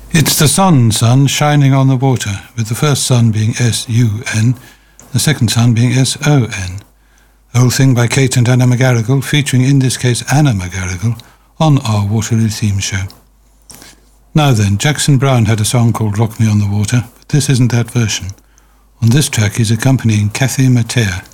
It's the sun shining on the water, with the first sun being S-U-N, the second sun being S-O-N. The whole thing by Kate and Anna McGarrigle, featuring in this case Anna McGarrigle, on our Waterloo theme show. Now then, Jackson Browne had a song called Rock Me on the Water, but this isn't that version. On this track he's accompanying Kathy Mattea.